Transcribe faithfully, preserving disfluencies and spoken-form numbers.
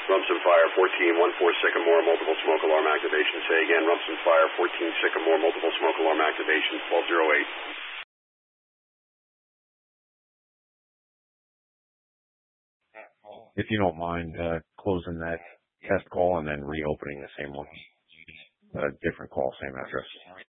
Rumson Fire, fourteen one four Sycamore, multiple smoke alarm activation. Say again, Rumson Fire, fourteen Sycamore, multiple smoke alarm activation, twelve oh eight. If you don't mind uh, closing that test call and then reopening the same one. A different call, same address.